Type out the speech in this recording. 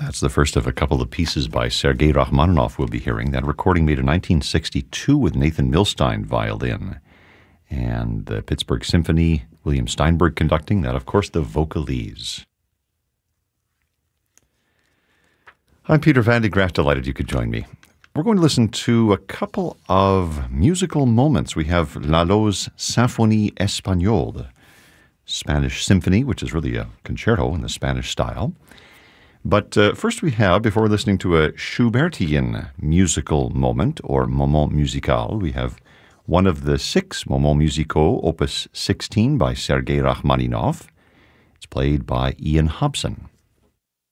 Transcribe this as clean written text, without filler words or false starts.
That's the first of a couple of pieces by Sergei Rachmaninoff we'll be hearing. That recording made in 1962 with Nathan Milstein violin. And the Pittsburgh Symphony, William Steinberg conducting. That, of course, the Vocalese. I'm Peter Van de Graaff, delighted you could join me. We're going to listen to a couple of musical moments. We have Lalo's Symphonie Espagnole, Spanish symphony, which is really a concerto in the Spanish style. But first we have, before listening to a Schubertian musical moment, or moment musical, we have one of the 6 moments musicaux, opus 16 by Sergei Rachmaninoff. It's played by Ian Hobson.